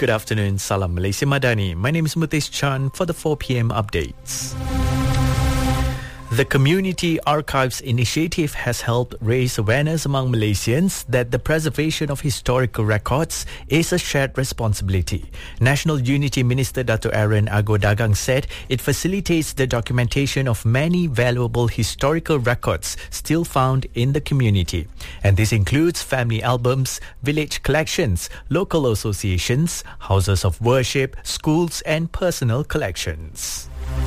Good afternoon, Salam Malaysia Madani. My name is Mutesh Chan for the 4 p.m. updates. The Community Archives Initiative has helped raise awareness among Malaysians that the preservation of historical records is a shared responsibility. National Unity Minister Dato' Aaron Ago Dagang said it facilitates the documentation of many valuable historical records still found in the community. And this includes family albums, village collections, local associations, houses of worship, schools and personal collections.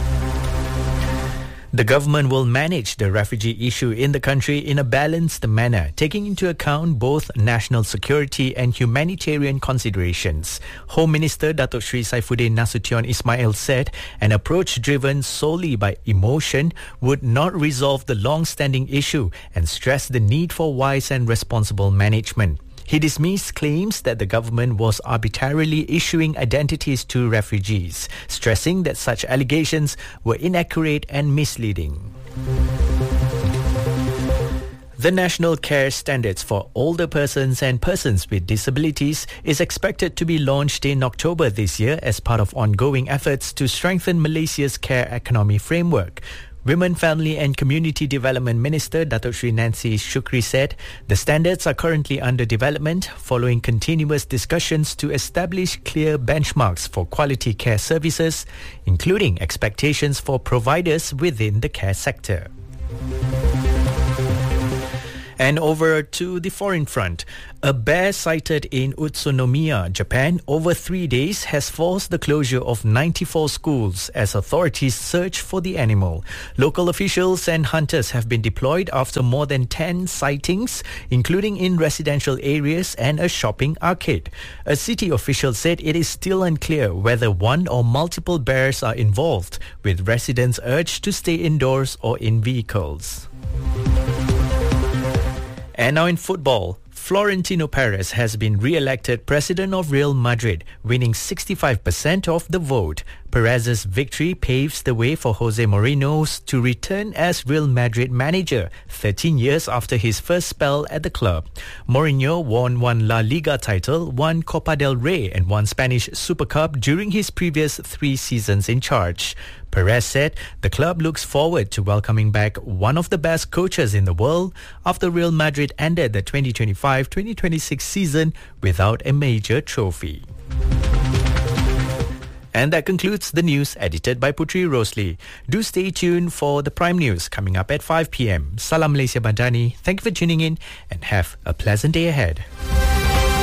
The government will manage the refugee issue in the country in a balanced manner, taking into account both national security and humanitarian considerations. Home Minister Datuk Sri Saifuddin Nasution Ismail said an approach driven solely by emotion would not resolve the long-standing issue and stressed the need for wise and responsible management. He dismissed claims that the government was arbitrarily issuing identities to refugees, stressing that such allegations were inaccurate and misleading. The National Care Standards for Older Persons and Persons with Disabilities is expected to be launched in October this year as part of ongoing efforts to strengthen Malaysia's care economy framework. Women, Family and Community Development Minister Datuk Sri Nancy Shukri said the standards are currently under development following continuous discussions to establish clear benchmarks for quality care services, including expectations for providers within the care sector. And over to the foreign front. A bear sighted in Utsunomiya, Japan, over 3 days has forced the closure of 94 schools as authorities search for the animal. Local officials and hunters have been deployed after more than 10 sightings, including in residential areas and a shopping arcade. A city official said it is still unclear whether one or multiple bears are involved, with residents urged to stay indoors or in vehicles. And now in football, Florentino Perez has been re-elected president of Real Madrid, winning 65% of the vote. Perez's victory paves the way for Jose Mourinho to return as Real Madrid manager 13 years after his first spell at the club. Mourinho won one La Liga title, one Copa del Rey and one Spanish Super Cup during his previous 3 seasons in charge. Perez said the club looks forward to welcoming back one of the best coaches in the world after Real Madrid ended the 2025-2026 season without a major trophy. And that concludes the news edited by Putri Rosli. Do stay tuned for the Prime News coming up at 5 p.m. Salam Malaysia Madani. Thank you for tuning in and have a pleasant day ahead.